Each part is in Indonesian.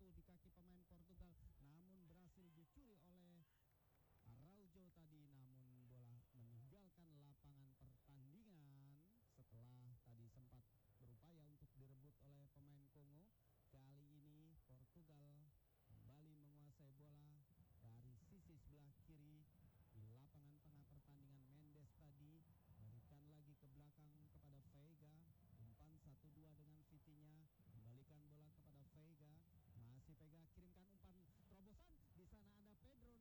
jatuh di kaki pemain Portugal, namun berhasil dicuri oleh Araujo tadi, namun bola meninggalkan lapangan pertandingan setelah tadi sempat berupaya untuk direbut oleh pemain Kongo. Kali ini Portugal kembali menguasai bola dari sisi sebelah kiri di lapangan tengah pertandingan. Mendes tadi berikan lagi ke belakang kepada Veiga, umpan 1-2 dengan Vitinha, kembalikan bola kepada Veiga, masih Veiga kirimkan umpan terobosan, di sana ada Pedro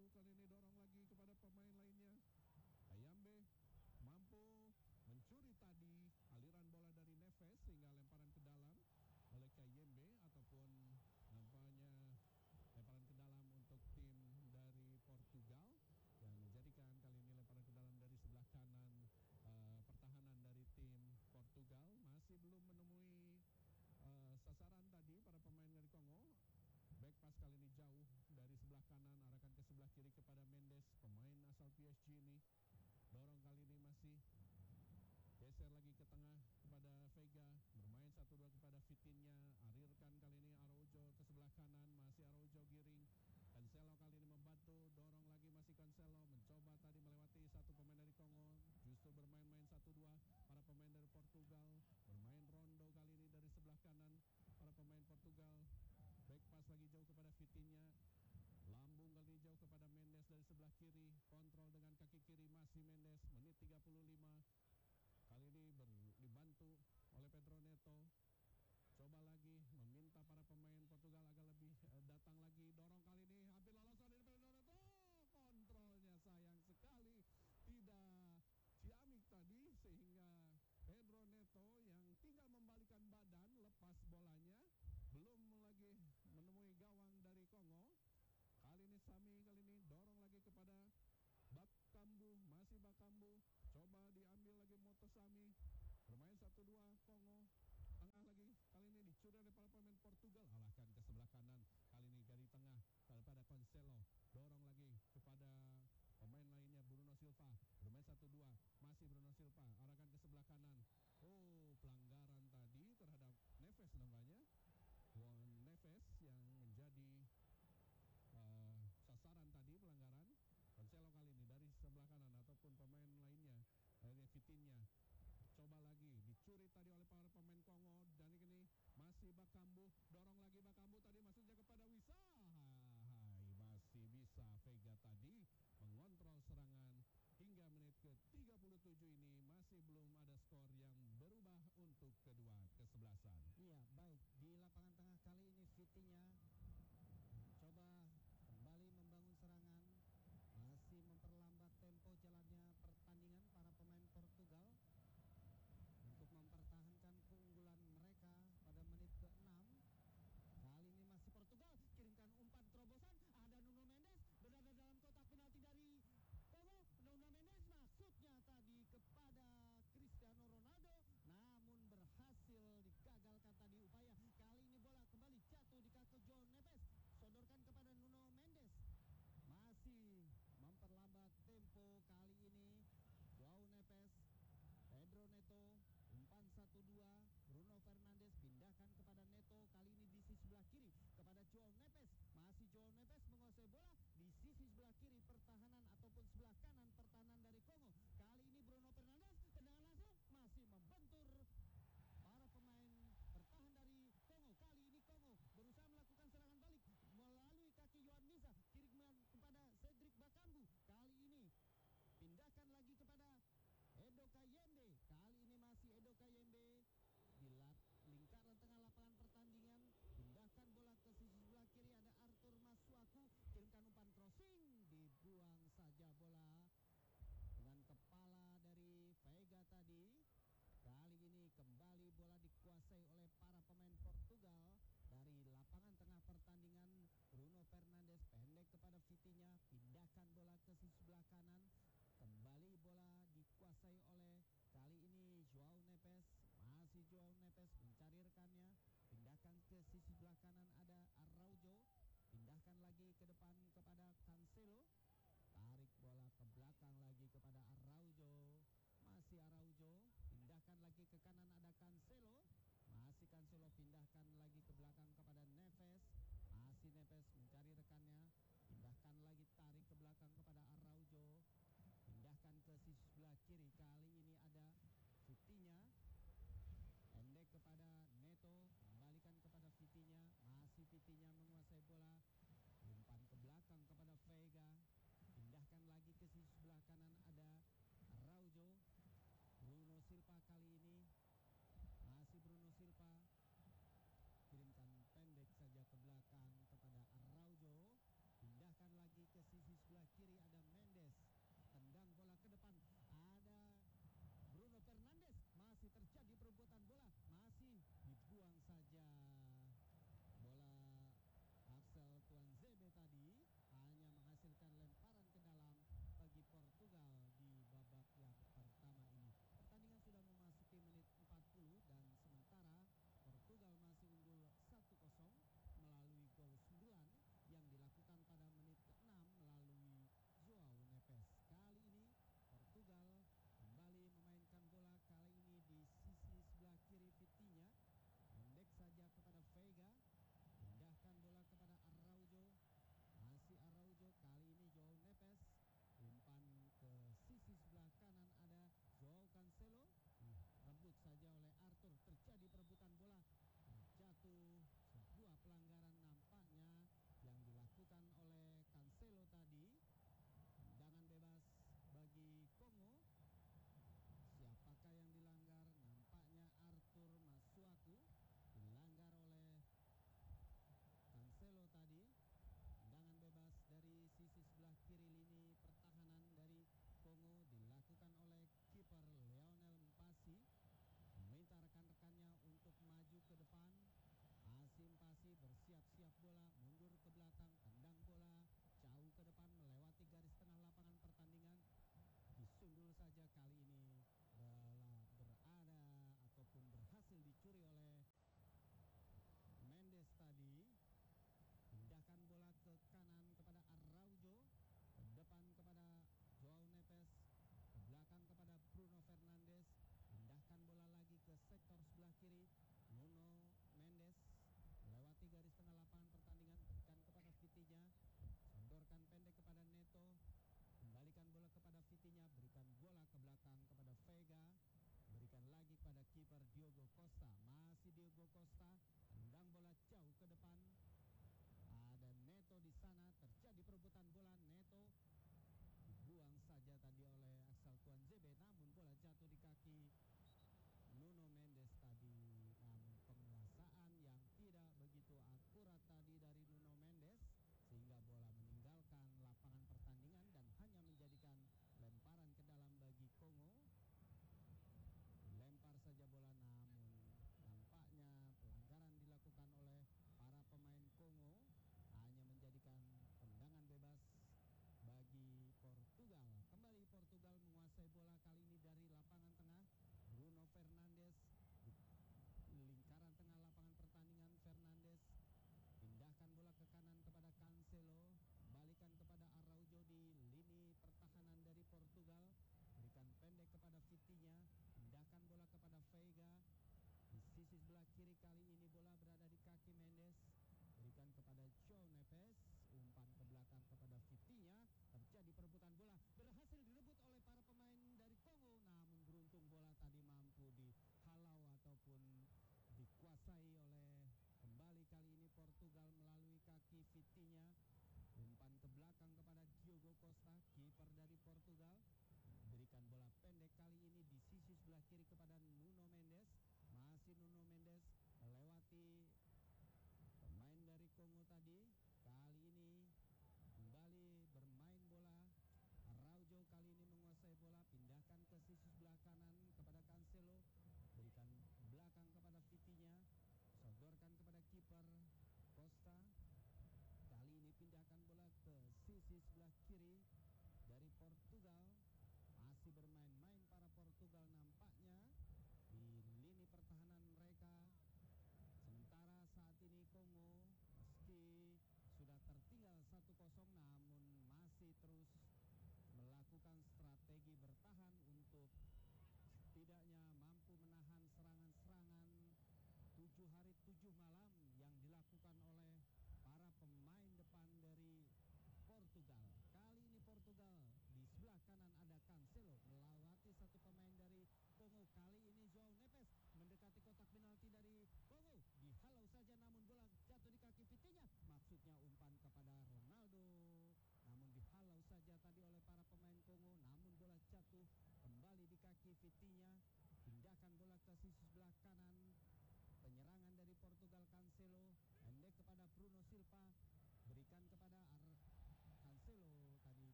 Bakambu kali ini dorong lagi kepada pemain lainnya. Ayambe mampu mencuri tadi aliran bola dari Neves sehingga lemparan ke dalam oleh Kayembe ataupun nampaknya lemparan ke dalam untuk tim dari Portugal yang menjadikan kali ini lemparan ke dalam dari sebelah kanan pertahanan dari tim Portugal masih belum menemui sasaran tadi para pemain dari Kongo. Back pass kali ini jauh dari sebelah kanan arahkan ke sebelah kiri kepada Mendes, pemain asal PSG ini. Dorong kali ini masih geser lagi ke tengah kepada Vega, bermain 1-2 kepada Vitinha, arirkan kali ini Araujo ke sebelah kanan, masih Araujo giring. Cancelo kali ini membantu, dorong lagi masih Cancelo, mencoba tadi melewati satu pemain dari Kongo, justru bermain-main 1-2 para pemain dari Portugal, bermain rondo kali ini dari sebelah kanan para pemain Portugal. Back pass lagi jauh kepada Vitinha, lambung kali jauh kepada Mendes dari sebelah kiri, kontrol dengan kaki kiri masih Mendes, menit 35. Kali ini dibantu oleh Pedro Neto. Coba lagi meminta para pemain Portugal agak lebih datang lagi. Dorong kali ini hampir lolos dari Pedro Neto. Kontrolnya sayang sekali tidak ciamik tadi sehingga Pedro Neto yang tinggal membalikan badan lepas bolanya. Belum lagi menemui gawang dari Kongo. Kali ini Sami kali ini dorong lagi kepada Bakambu, masih Bakambu, coba diambil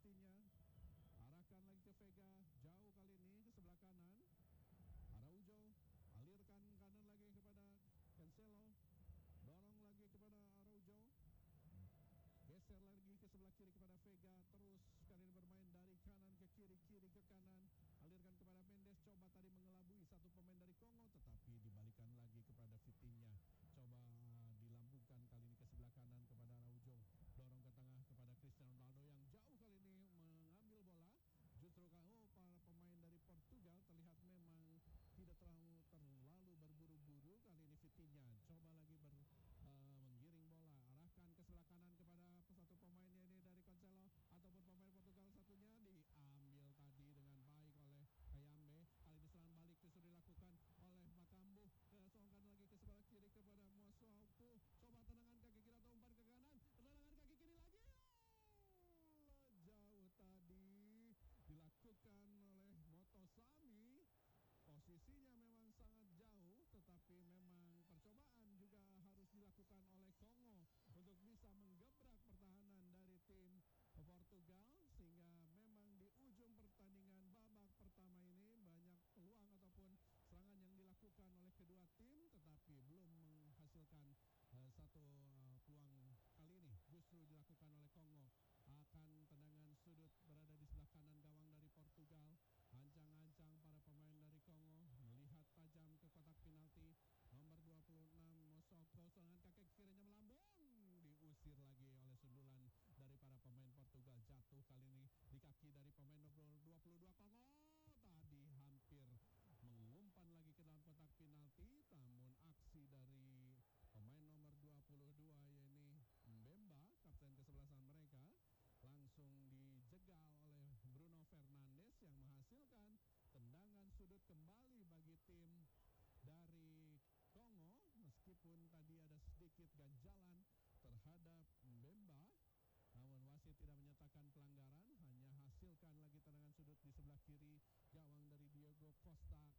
Vitinha, arahkan lagi ke Vega, jauh kali ini ke sebelah kanan. Araujo alirkan kanan lagi kepada Cancelo, dorong lagi kepada Araujo, geser lagi ke sebelah kiri kepada Vega, terus kali ini bermain dari kanan ke kiri, kiri ke kanan, alirkan kepada Mendes, coba tadi mengelabui satu pemain dari Kongo, tetapi dibalikan lagi kepada Vitinha, coba dilambungkan kali ini ke sebelah kanan kepada Araujo, dorong ke tengah kepada Cristiano Ronaldo yang jauh kali ini mengambil bola. Justru para pemain dari Portugal terlihat memang tidak terlalu berburu-buru. Kali ini Vitinha coba lagi menggiring bola, arahkan ke sebelah kanan kepada satu pemainnya ini dari Cancelo ataupun pemain Portugal satunya, diambil tadi dengan baik oleh Kayambe. Kali ini serangan balik justru dilakukan oleh Makambu, songkan lagi ke sebelah kiri kepada Musuaupu, coba tendangan kaki kiri atau umpan ke kanan, tendangan kaki kiri lagi, jauh tadi dilakukan oleh Motosami. Posisinya memang sangat jauh, tetapi memang percobaan juga harus dilakukan oleh Kongo untuk bisa menggebrak pertahanan dari tim Portugal, sehingga memang di ujung pertandingan babak pertama ini banyak peluang ataupun serangan yang dilakukan oleh kedua tim, tetapi belum menghasilkan satu peluang. Kali ini justru dilakukan oleh Kongo. Akan tendangan sudut berada di sebelah kanan gawang dari Portugal. Ancang-ancang para pemain dari Kongo melihat tajam ke kotak penalti. Nomor 26 Mosoko, serangan kaki kirinya melambung, diusir lagi oleh sundulan dari para pemain Portugal. Jatuh kali ini di kaki dari pemain nomor 22 Kongo. Tadi hampir mengumpan lagi ke dalam kotak penalti, namun aksi dari pemain nomor 22 yakni Mbemba, kapten kesebelasan mereka, langsung dijegal oleh Bruno Fernandes yang menghasilkan tendangan sudut kembali bagi tim dari Kongo. Meskipun tadi ada sedikit ganjalan terhadap Mbemba, namun wasit tidak menyatakan pelanggaran, hanya hasilkan lagi tendangan sudut di sebelah kiri gawang dari Diego Costa